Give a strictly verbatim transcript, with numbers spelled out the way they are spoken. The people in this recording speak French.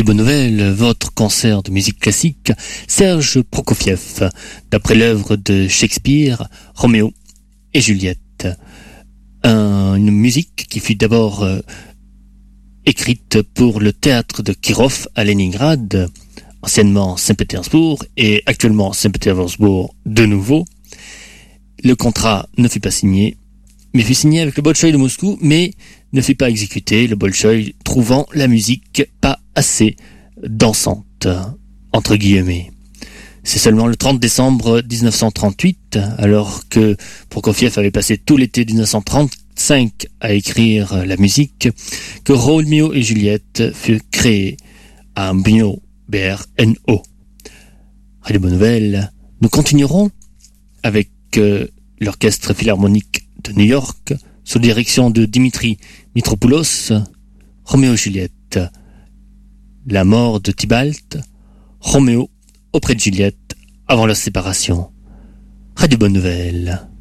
Bonne Nouvelle, votre concert de musique classique, Serge Prokofiev, d'après l'œuvre de Shakespeare, Roméo et Juliette. Un, une musique qui fut d'abord euh, écrite pour le théâtre de Kirov à Leningrad, anciennement Saint-Pétersbourg et actuellement Saint-Pétersbourg de nouveau. Le contrat ne fut pas signé, mais fut signé avec le Bolchoï de Moscou, mais ne fut pas exécuté, le Bolchoï trouvant la musique pas assez dansante, entre guillemets. C'est seulement le trente décembre dix-neuf cent trente-huit, alors que Prokofiev avait passé tout l'été dix-neuf cent trente-cinq à écrire la musique, que Roméo et Juliette furent créés à Brno, B R N O. Radio Bonne Nouvelle, nous continuerons avec euh, l'Orchestre Philharmonique de New York, sous direction de Dimitri Mitropoulos, Roméo et Juliette, la mort de Tybalt, Roméo auprès de Juliette avant leur séparation. Radio Bonne Nouvelle.